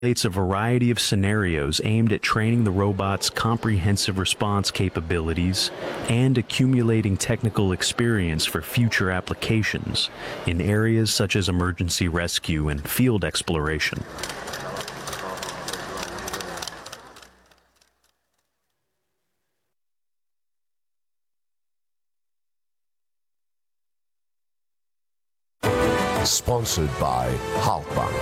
It's a variety of scenarios aimed at training the robot's comprehensive response capabilities and accumulating technical experience for future applications in areas such as emergency rescue and field exploration. Sponsored by Halkbank.